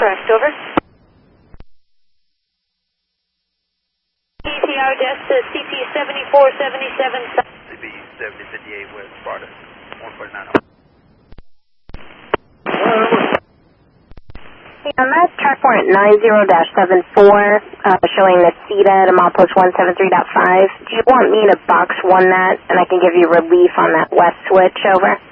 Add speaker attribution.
Speaker 1: correct, over. ETR just to CP 7477.
Speaker 2: CP 7058 West, Sparta, 149.
Speaker 3: Hey, on that track warrant 90-74, showing the CETA to milepost 173.5, do you want me to box 1 that, and I can give you relief on that west switch, over?